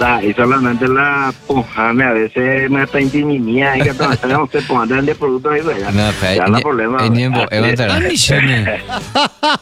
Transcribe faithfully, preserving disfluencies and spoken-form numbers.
Da, y solamente la pojame a veces me está intimidando y que todo tenemos que poner de productos ahí, ¿verdad? No, pero Ya hay no problema. hay niembo, es Ah, mi chene.